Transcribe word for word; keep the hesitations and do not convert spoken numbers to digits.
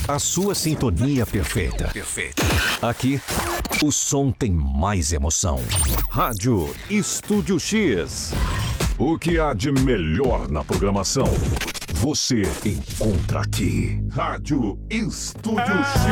A sua sintonia perfeita. Perfeita. Aqui, o som tem mais emoção. Rádio Estúdio X. O que há de melhor na programação, você encontra aqui. Rádio Estúdio X.